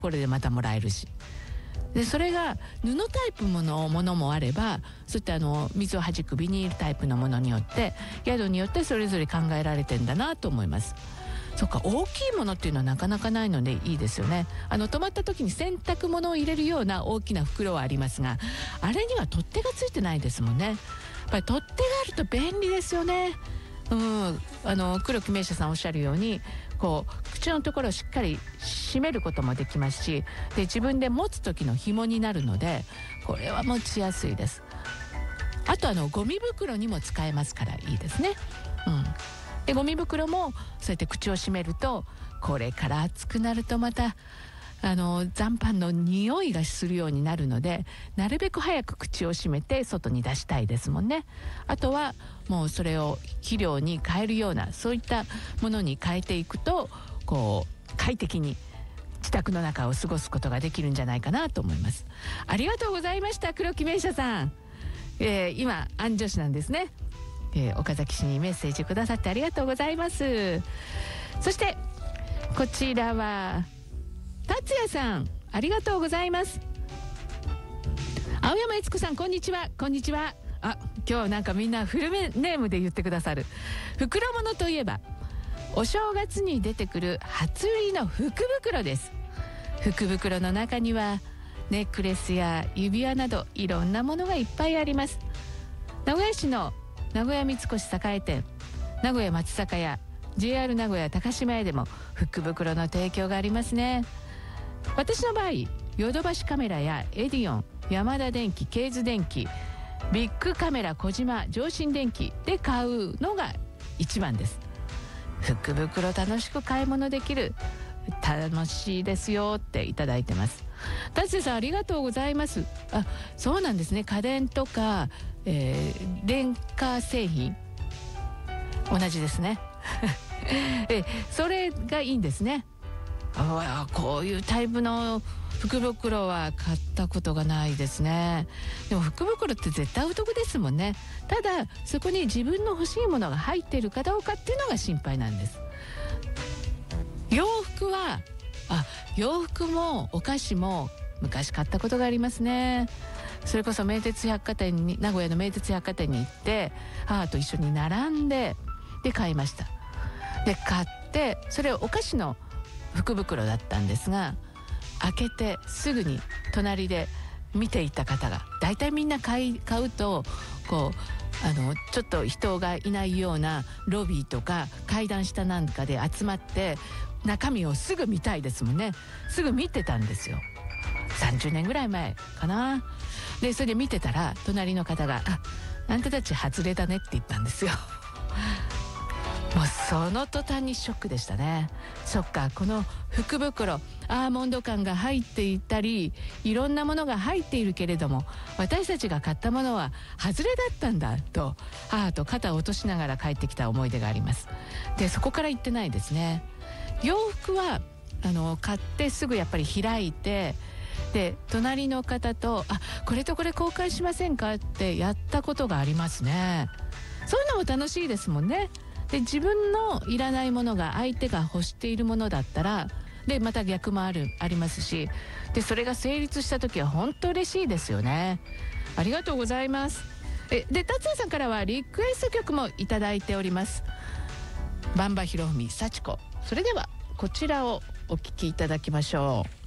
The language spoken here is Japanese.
これでまたもらえるし、でそれが布タイプのものもあれば、そういった水をはじくビニールタイプのものによって宿によってそれぞれ考えられてんだなと思います。そっか、大きいものっていうのはなかなかないのでいいですよね。泊まった時に洗濯物を入れるような大きな袋はありますが、あれには取っ手がついてないですもんね。やっぱり取っ手があると便利ですよね。黒木名車さんおっしゃるように、こう口のところをしっかり締めることもできますし、で自分で持つ時の紐になるので、これは持ちやすいです。あとゴミ袋にも使えますからいいですね。でゴミ袋もそうやって口を閉めると、これから暑くなるとまた残飯の匂いがするようになるので、なるべく早く口を閉めて外に出したいですもんね。あとはもうそれを肥料に変えるような、そういったものに変えていくと、こう快適に自宅の中を過ごすことができるんじゃないかなと思います。ありがとうございました、黒木名車さん。今安城市なんですね。岡崎市にメッセージくださってありがとうございます。そしてこちらは達也さん、ありがとうございます。青山悦子さん、こんにちは。こんにちは。今日なんかみんなフルネームで言ってくださる。袋物といえばお正月に出てくる初売りの福袋です。福袋の中にはネックレスや指輪などいろんなものがいっぱいあります。名古屋市の名古屋三越栄店、名古屋松坂屋、 JR 名古屋高島屋でも福袋の提供がありますね。私の場合、ヨドバシカメラやエディオン、ヤマダ電機、ケイズ電機、ビッグカメラ、小島、上新電機で買うのが一番です。福袋楽しく買い物できる、楽しいですよっていただいてます。達也さん、ありがとうございます。そうなんですね。家電とか、電化製品同じですねそれがいいんですね。こういうタイプの福袋は買ったことがないですね。でも福袋って絶対お得ですもんね。ただそこに自分の欲しいものが入っているかどうかっていうのが心配なんです。洋服もお菓子も昔買ったことがありますね。それこそ名古屋の名鉄百貨店に行って母と一緒に並んで買いました。で買って、それをお菓子の福袋だったんですが、開けてすぐに隣で見ていた方が、だいたいみんな買うとこうちょっと人がいないようなロビーとか階段下なんかで集まって中身をすぐ見たいですもんね。すぐ見てたんですよ。30年ぐらい前かな。でそれで見てたら隣の方があんたたち外れだねって言ったんですよもうその途端にショックでしたね。そっか、この福袋、アーモンド感が入っていたりいろんなものが入っているけれども、私たちが買ったものは外れだったんだと母と肩を落としながら帰ってきた思い出があります。でそこから行ってないですね。洋服は買ってすぐやっぱり開いて、で隣の方とこれとこれ交換しませんかってやったことがありますね。そういうのも楽しいですもんね。で自分のいらないものが相手が欲しているものだったら、でまた逆もありますし、でそれが成立した時は本当嬉しいですよね。ありがとうございます。で達也さんからはリクエスト曲もいただいております。馬場博文、幸子。それではこちらをお聴きいただきましょう。